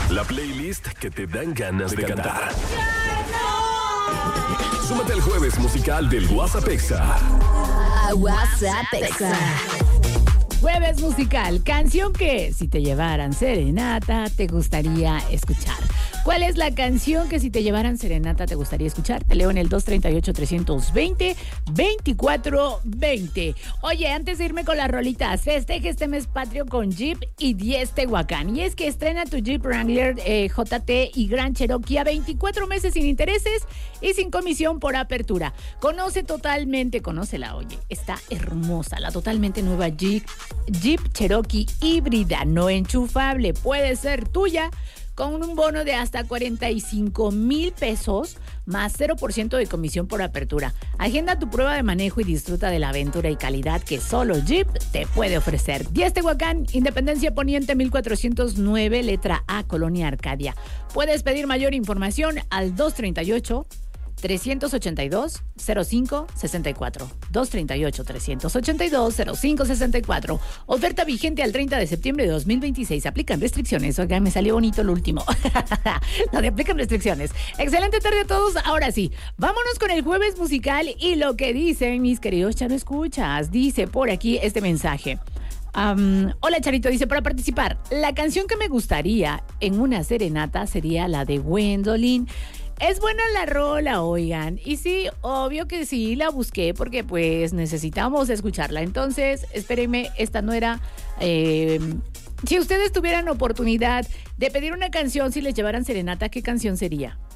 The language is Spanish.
La playlist que te dan ganas de cantar. Súmate al jueves musical del WhatsApp Exa. WhatsApp Exa. Jueves musical, canción que si te llevaran serenata te gustaría escuchar. ¿Cuál es la canción que si te llevaran serenata te gustaría escuchar? Te leo en el 238-320-2420. Oye, antes de irme con las rolitas, festeje este mes patrio con Jeep y 10 Tehuacán. Y es que estrena tu Jeep Wrangler JT y Grand Cherokee a 24 meses sin intereses y sin comisión por apertura. Conócela, oye, está hermosa. La totalmente nueva Jeep Cherokee híbrida, no enchufable, puede ser tuya con un bono de hasta 45,000 pesos más 0% de comisión por apertura. Agenda tu prueba de manejo y disfruta de la aventura y calidad que solo Jeep te puede ofrecer. 10 Tehuacán, Independencia Poniente 1409, letra A, Colonia Arcadia. Puedes pedir mayor información al 238-382-0564. 238-382-0564. Oferta vigente al 30 de septiembre de 2026. Aplican restricciones. Oigan, me salió bonito lo último. Lo de aplican restricciones. Excelente tarde a todos. Ahora sí, vámonos con el jueves musical y lo que dicen mis queridos Chano Escuchas. Dice por aquí este mensaje. Hola Charito, dice, para participar, la canción que me gustaría en una serenata sería la de Gwendolyn. Es buena la rola, oigan. Y sí, obvio que sí, la busqué porque pues necesitamos escucharla. Entonces, espérenme, esta no era... si ustedes tuvieran oportunidad de pedir una canción, si les llevaran serenata, ¿qué canción sería?